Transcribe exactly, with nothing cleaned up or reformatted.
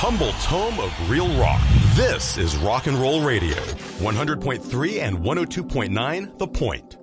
Humboldt's home of real rock. This is Rock and Roll Radio, one hundred point three and one oh two point nine The Point.